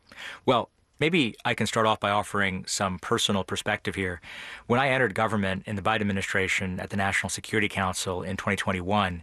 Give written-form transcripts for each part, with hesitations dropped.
Well, maybe I can start off by offering some personal perspective here. When I entered government in the Biden administration at the National Security Council in 2021,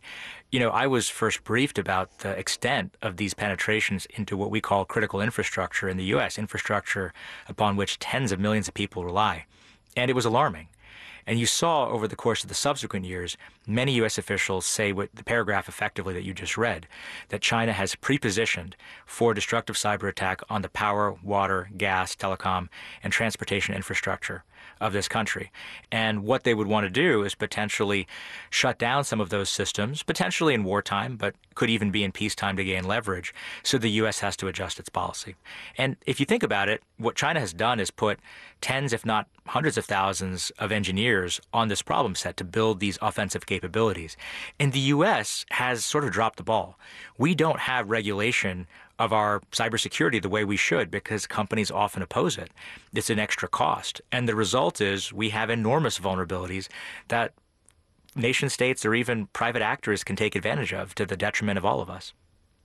I was first briefed about the extent of these penetrations into what we call critical infrastructure in the U.S., infrastructure upon which tens of millions of people rely. And it was alarming. And you saw over the course of the subsequent years, many U.S. officials say what the paragraph effectively that you just read, that China has prepositioned for destructive cyber attack on the power, water, gas, telecom, and transportation infrastructure of this country. And what they would want to do is potentially shut down some of those systems, potentially in wartime, but could even be in peacetime to gain leverage. So the U.S. has to adjust its policy. And if you think about it, what China has done is put tens, if not hundreds of thousands of engineers on this problem set to build these offensive capabilities. And the U.S. has sort of dropped the ball. We don't have regulation of our cybersecurity the way we should because companies often oppose it. It's an extra cost. And the result is we have enormous vulnerabilities that nation states or even private actors can take advantage of to the detriment of all of us.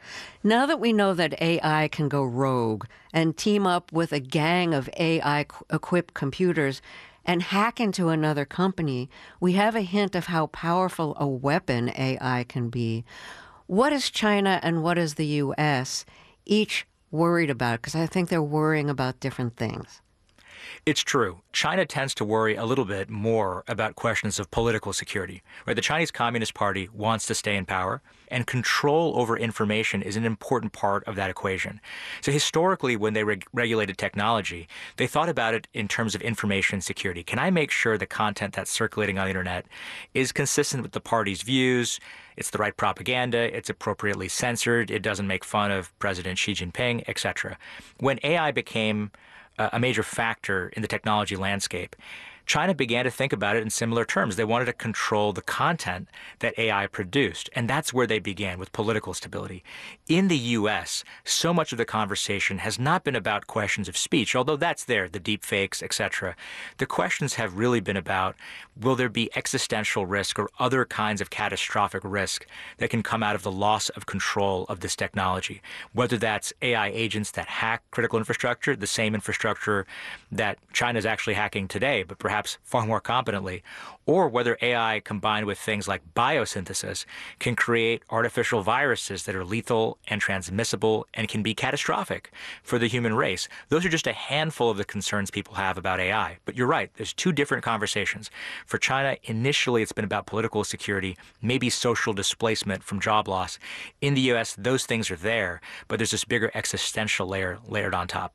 Now that we know that AI can go rogue and team up with a gang of AI-equipped computers and hack into another company, we have a hint of how powerful a weapon AI can be. What is China and what is the U.S. each worried about? Because I think they're worrying about different things. It's true. China tends to worry a little bit more about questions of political security. Right? The Chinese Communist Party wants to stay in power, and control over information is an important part of that equation. So historically, when they regulated technology, they thought about it in terms of information security. Can I make sure the content that's circulating on the internet is consistent with the party's views? It's the right propaganda, it's appropriately censored, it doesn't make fun of President Xi Jinping, etc. When AI became a major factor in the technology landscape, China began to think about it in similar terms. They wanted to control the content that AI produced, and that's where they began, with political stability. In the U.S., so much of the conversation has not been about questions of speech, although that's there, the deep fakes, etc. The questions have really been about, will there be existential risk or other kinds of catastrophic risk that can come out of the loss of control of this technology, whether that's AI agents that hack critical infrastructure, the same infrastructure that China is actually hacking today, but perhaps far more competently, or whether AI combined with things like biosynthesis can create artificial viruses that are lethal and transmissible and can be catastrophic for the human race. Those are just a handful of the concerns people have about AI. But you're right, there's two different conversations. For China, initially it's been about political security, maybe social displacement from job loss. In the U.S., those things are there, but there's this bigger existential layer layered on top.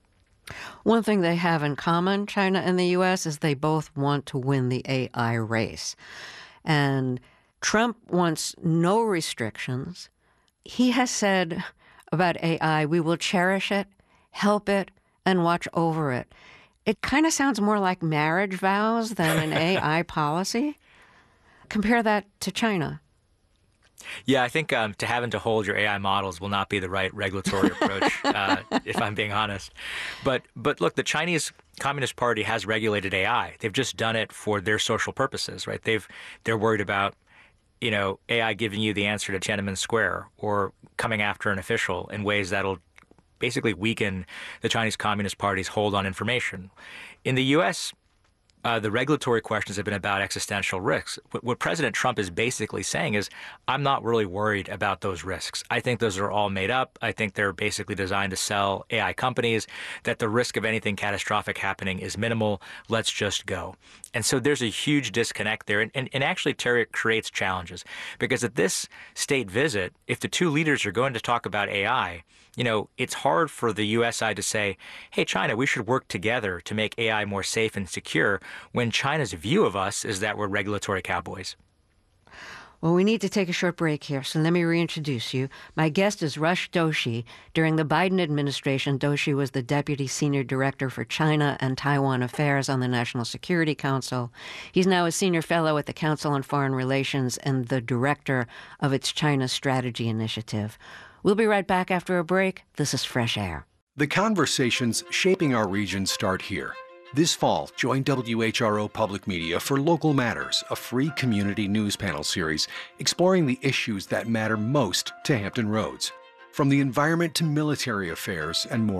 One thing they have in common, China and the U.S., is they both want to win the AI race. And Trump wants no restrictions. He has said about AI, we will cherish it, help it, and watch over it. It kind of sounds more like marriage vows than an AI policy. Compare that to China. Yeah, I think to having to hold your AI models will not be the right regulatory approach, if I'm being honest. But look, the Chinese Communist Party has regulated AI. They've just done it for their social purposes, right? They're worried about, AI giving you the answer to Tiananmen Square or coming after an official in ways that'll basically weaken the Chinese Communist Party's hold on information. In the U.S., the regulatory questions have been about existential risks. What President Trump is basically saying is, I'm not really worried about those risks. I think those are all made up. I think they're basically designed to sell AI companies, that the risk of anything catastrophic happening is minimal. Let's just go. And so there's a huge disconnect there. And actually, Terry, it creates challenges. Because at this state visit, if the two leaders are going to talk about AI, it's hard for the U.S. side to say, hey, China, we should work together to make AI more safe and secure, when China's view of us is that we're regulatory cowboys. Well, we need to take a short break here, so let me reintroduce you. My guest is Rush Doshi. During the Biden administration, Doshi was the Deputy Senior Director for China and Taiwan Affairs on the National Security Council. He's now a Senior Fellow at the Council on Foreign Relations and the Director of its China Strategy Initiative. We'll be right back after a break. This is Fresh Air. The conversations shaping our region start here. This fall, join WHRO Public Media for Local Matters, a free community news panel series exploring the issues that matter most to Hampton Roads. From the environment to military affairs and more.